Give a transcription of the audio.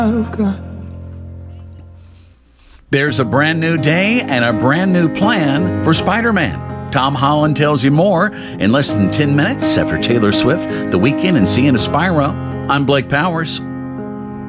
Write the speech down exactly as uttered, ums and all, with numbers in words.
of God. There's a brand new day and a brand new plan for Spider-Man. Tom Holland tells you more in less than ten minutes after Taylor Swift, The Weeknd, and Sienna Spyro. I'm Blake Powers.